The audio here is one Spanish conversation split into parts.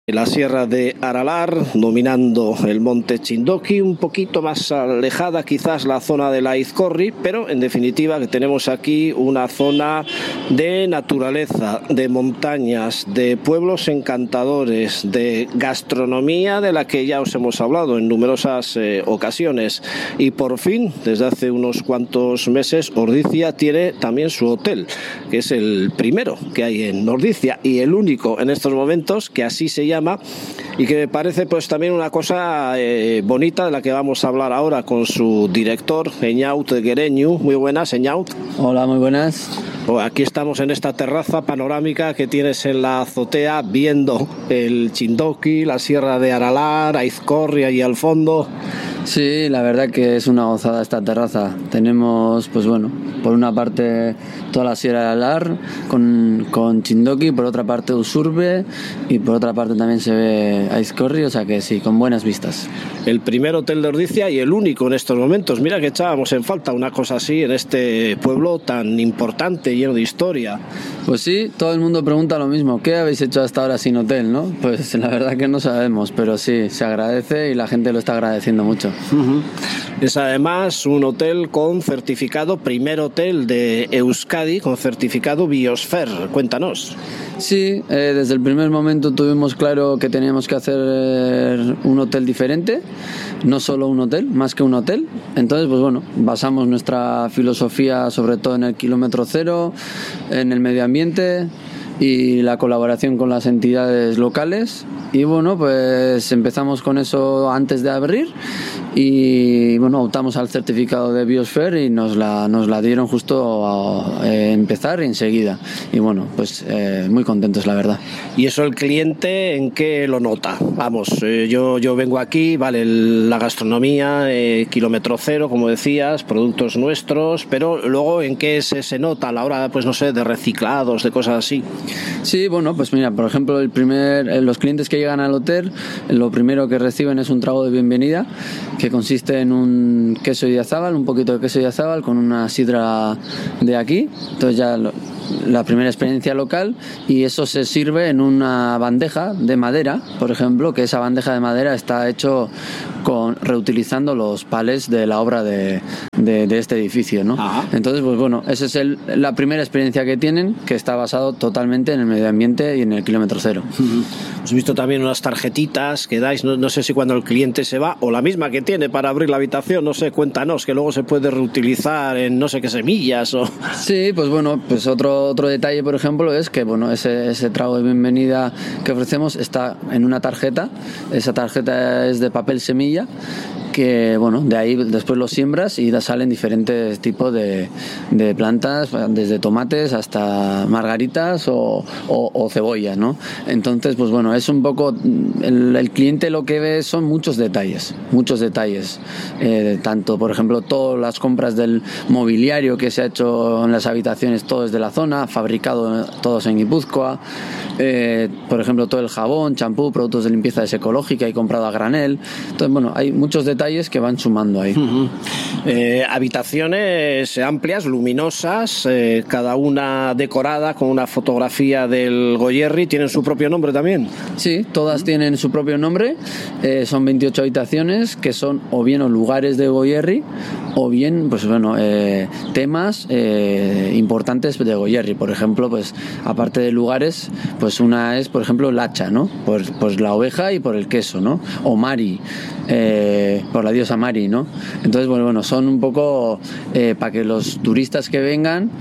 la sierra de Aralar, dominando el monte Chindoki, un poquito más alejada quizás la zona de la Aizkorri, pero en definitiva que tenemos aquí una zona de naturaleza, de montañas, de pueblos encantadores, de gastronomía de la que ya os hemos hablado en numerosas ocasiones. Y por fin, desde hace unos cuantos meses, Ordizia tiene también su hotel, que es el primero que hay en Ordizia y el único en estos momentos que así se llama, y que me parece pues también una cosa bonita de la que vamos a hablar ahora con su director, Eñaut Gereñu. Muy buenas, Eñaut. Hola, muy buenas. Aquí estamos en esta terraza panorámica que tienes en la azotea, viendo el Chindoki, la sierra de Aralar, Aizkorri y al fondo. Sí, la verdad que es una gozada esta terraza. Tenemos, pues bueno, por una parte toda la sierra de Aralar con Chindoki, por otra parte Usurbe y por otra parte también se ve Aizkorri, o sea que sí, con buenas vistas. El primer hotel de Ordizia y el único en estos momentos. Mira que echábamos en falta una cosa así en este pueblo tan importante, lleno de historia. Pues sí, todo el mundo pregunta lo mismo. ¿Qué habéis hecho hasta ahora sin hotel, no? Pues la verdad que no sabemos, pero sí, se agradece y la gente lo está agradeciendo mucho. Es además un hotel con certificado, primer hotel de Euskadi con certificado Biosfer. Cuéntanos. Sí, desde el primer momento tuvimos claro que teníamos que hacer un hotel diferente, no solo un hotel, más que un hotel. Entonces, pues bueno, basamos nuestra filosofía sobre todo en el kilómetro cero, en el medio ambiente y la colaboración con las entidades locales. Y bueno, pues empezamos con eso antes de abrir y bueno, optamos al certificado de Biosphere y nos la dieron justo a empezar enseguida. Y bueno, pues muy contentos, la verdad. ¿Y eso el cliente en qué lo nota? Vamos, yo vengo aquí, vale, la gastronomía, kilómetro cero, como decías, productos nuestros, pero luego en qué se nota a la hora, pues no sé, de reciclados, de cosas así. Sí, bueno, pues mira, por ejemplo, los clientes que llegan al hotel, lo primero que reciben es un trago de bienvenida que consiste en un queso idiazábal, un poquito de queso idiazábal con una sidra de aquí. Entonces ya la primera experiencia local, y eso se sirve en una bandeja de madera, por ejemplo, que esa bandeja de madera está hecho reutilizando los palés de la obra de este edificio, ¿no? Ajá. Entonces, pues bueno, esa es la primera experiencia que tienen, que está basado totalmente en el medio ambiente y en el kilómetro cero. He visto también unas tarjetitas que dais, no sé si cuando el cliente se va, o la misma que tiene para abrir la habitación, no sé, cuéntanos, que luego se puede reutilizar en no sé qué semillas o... Sí, pues bueno, pues otro detalle, por ejemplo, es que bueno, ese trago de bienvenida que ofrecemos está en una tarjeta. Esa tarjeta es de papel semilla, que bueno, de ahí después lo siembras y salen diferentes tipos de plantas, desde tomates hasta margaritas o cebollas, ¿no? Entonces, pues bueno, es un poco el cliente lo que ve son muchos detalles, tanto, por ejemplo, todas las compras del mobiliario que se ha hecho en las habitaciones, todo es de la zona, fabricado todos en Guipúzcoa. Por ejemplo, todo el jabón, champú, productos de limpieza ecológica y comprado a granel. Entonces, bueno, hay muchos detalles que van sumando ahí. Habitaciones amplias, luminosas, cada una decorada con una fotografía del Goierri. ¿Tienen su propio nombre también? Sí, todas tienen su propio nombre. Son 28 habitaciones que son o bien lugares de Goierri o bien, pues bueno, temas importantes de Goierri. Por ejemplo, pues aparte de lugares, pues una es, por ejemplo, el hacha, ¿no? Pues la oveja y por el queso, ¿no? O Mari, por la diosa Mari, ¿no? Entonces, bueno, son un poco para que los turistas que vengan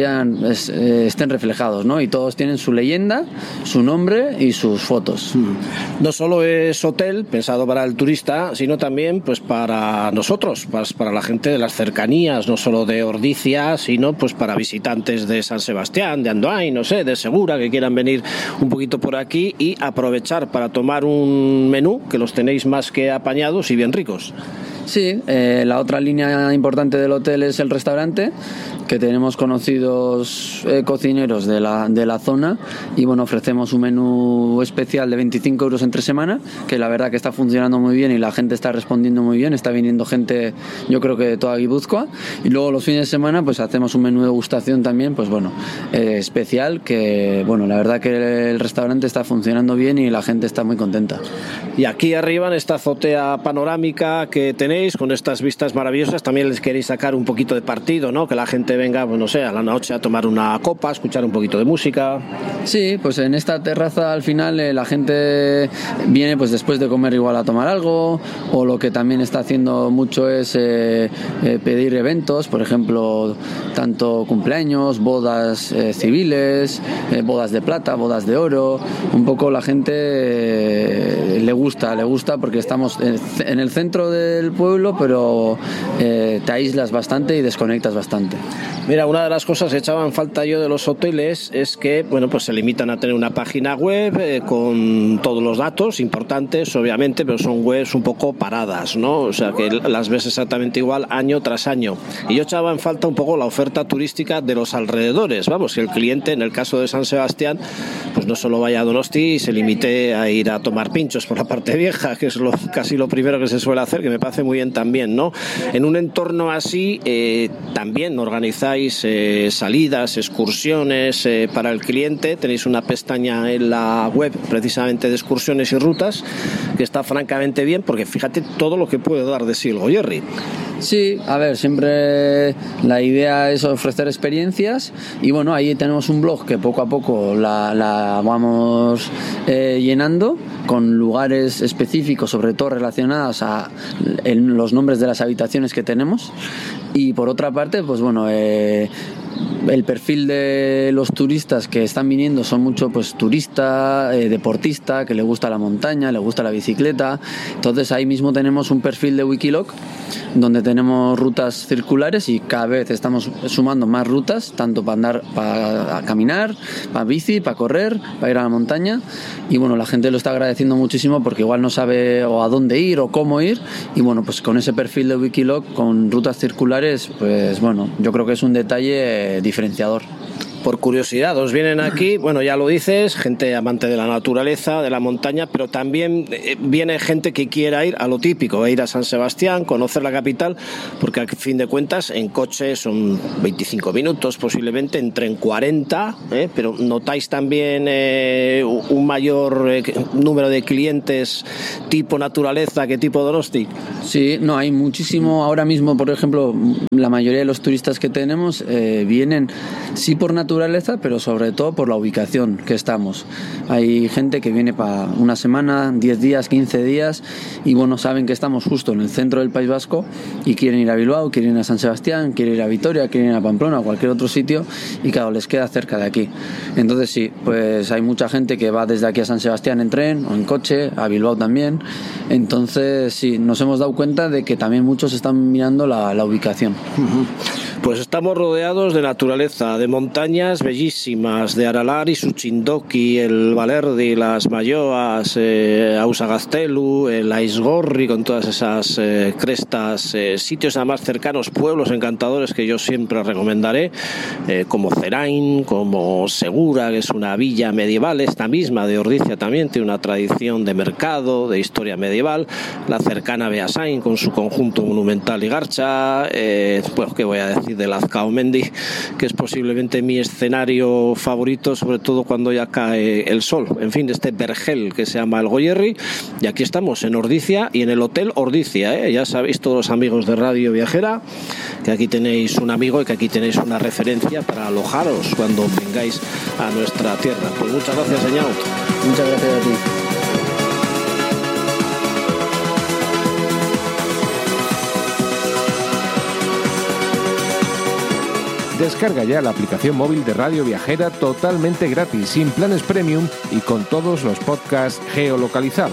estén reflejados, ¿no? Y todos tienen su leyenda, su nombre y sus fotos. No solo es hotel pensado para el turista, sino también pues para nosotros, para la gente de las cercanías, no solo de Ordizia, sino pues para visitantes de San Sebastián, de Andoain, no sé, de Segura, que quieran venir un poquito por aquí y aprovechar para tomar un menú, que los tenéis más que apañados y bien ricos. cocineros. Sí, la otra línea importante del hotel es el restaurante, que tenemos conocidos cocineros de la zona y bueno, ofrecemos un menú especial de 25 euros entre semana, que la verdad que está funcionando muy bien y la gente está respondiendo muy bien, está viniendo gente yo creo que de toda Guipúzcoa, y luego los fines de semana pues hacemos un menú de degustación también, pues bueno, especial, que bueno, la verdad que el restaurante está funcionando bien y la gente está muy contenta. Y aquí arriba en esta azotea panorámica que tenéis con estas vistas maravillosas, también les queréis sacar un poquito de partido, ¿no? Que la gente venga, pues no sé, a la noche a tomar una copa, a escuchar un poquito de música. Sí, pues en esta terraza al final la gente viene pues después de comer igual a tomar algo, o lo que también está haciendo mucho es pedir eventos, por ejemplo, tanto cumpleaños, bodas civiles, bodas de plata, bodas de oro. Un poco la gente le gusta porque estamos en el centro del pueblo, pero te aíslas bastante y desconectas bastante. Mira, una de las cosas que echaba en falta yo de los hoteles es que, bueno, pues se limitan a tener una página web con todos los datos importantes, obviamente, pero son webs un poco paradas, ¿no? O sea, que las ves exactamente igual año tras año. Y yo echaba en falta un poco la oferta turística de los alrededores. Vamos, que el cliente, en el caso de San Sebastián, pues no solo vaya a Donosti y se limite a ir a tomar pinchos por la parte vieja, que es casi lo primero que se suele hacer, que me parece muy bien también, ¿no? En un entorno así, también organizáis salidas, excursiones para el cliente. Tenéis una pestaña en la web precisamente de excursiones y rutas que está francamente bien, porque fíjate todo lo que puede dar de sí el Goierri. Sí, a ver, siempre la idea es ofrecer experiencias y bueno, ahí tenemos un blog que poco a poco la vamos llenando con lugares específicos, sobre todo relacionados a los nombres de las habitaciones que tenemos. Y por otra parte, pues bueno, el perfil de los turistas que están viniendo son mucho pues turista, deportista, que le gusta la montaña, le gusta la bicicleta. Entonces ahí mismo tenemos un perfil de Wikiloc donde tenemos rutas circulares y cada vez estamos sumando más rutas, tanto para andar, para caminar, para bici, para correr, para ir a la montaña. Y bueno, la gente lo está agradeciendo muchísimo porque igual no sabe o a dónde ir o cómo ir, y bueno, pues con ese perfil de Wikiloc con rutas circulares, pues bueno, yo creo que es un detalle diferenciador. Por curiosidad, os vienen aquí, bueno, ya lo dices, gente amante de la naturaleza, de la montaña, pero también viene gente que quiera ir a lo típico, ir a San Sebastián, conocer la capital, porque a fin de cuentas en coche son 25 minutos, posiblemente entre en 40, pero notáis también un mayor número de clientes tipo naturaleza que tipo Donosti. Sí, no, hay muchísimo. Ahora mismo, por ejemplo, la mayoría de los turistas que tenemos vienen sí por naturaleza, pero sobre todo por la ubicación que estamos. Hay gente que viene para una semana, 10 días, 15 días, y bueno, saben que estamos justo en el centro del País Vasco y quieren ir a Bilbao, quieren ir a San Sebastián, quieren ir a Vitoria, quieren ir a Pamplona o cualquier otro sitio, y claro, les queda cerca de aquí. Entonces sí, pues hay mucha gente que va desde aquí a San Sebastián en tren o en coche, a Bilbao también. Entonces sí, nos hemos dado cuenta de que también muchos están mirando la ubicación. Pues estamos rodeados de naturaleza, de montañas bellísimas, de Aralar y Suchindoki, el Balerdi, las Malloas, Ausagaztelu, el Aizgorri, con todas esas crestas, sitios además cercanos, pueblos encantadores que yo siempre recomendaré, como Zerain, como Segura, que es una villa medieval, esta misma de Ordicia también tiene una tradición de mercado, de historia medieval, la cercana Beasain con su conjunto monumental Igarcha, pues qué voy a decir de Lazcaomendi, que es posiblemente mi escenario favorito, sobre todo cuando ya cae el sol. En fin, este vergel que se llama el Goierri, y aquí estamos en Ordicia y en el Hotel Ordicia, ya sabéis todos los amigos de Radio Viajera que aquí tenéis un amigo y que aquí tenéis una referencia para alojaros cuando vengáis a nuestra tierra. Pues muchas gracias, señor. Muchas gracias a ti. Descarga ya la aplicación móvil de Radio Viajera totalmente gratis, sin planes premium y con todos los podcasts geolocalizados.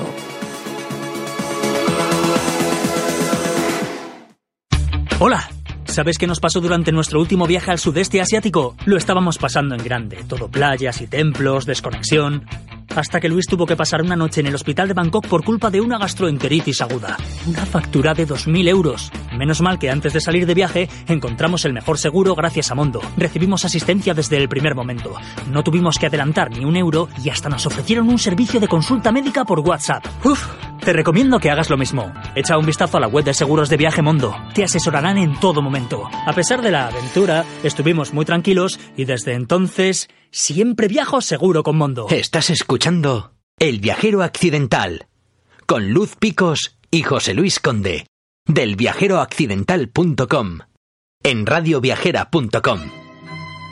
Hola, ¿sabes qué nos pasó durante nuestro último viaje al sudeste asiático? Lo estábamos pasando en grande, todo playas y templos, desconexión. hasta que Luis tuvo que pasar una noche en el hospital de Bangkok por culpa de una gastroenteritis aguda. Una factura de 2.000 euros. Menos mal que antes de salir de viaje encontramos el mejor seguro gracias a Mondo. Recibimos asistencia desde el primer momento. No tuvimos que adelantar ni un euro y hasta nos ofrecieron un servicio de consulta médica por WhatsApp. ¡Uf! Te recomiendo que hagas lo mismo. Echa un vistazo a la web de seguros de viaje Mondo. Te asesorarán en todo momento. A pesar de la aventura, estuvimos muy tranquilos y desde entonces siempre viajo seguro con Mondo. Estás escuchando El Viajero Accidental con Luz Picos y José Luis Conde del viajeroaccidental.com en radioviajera.com.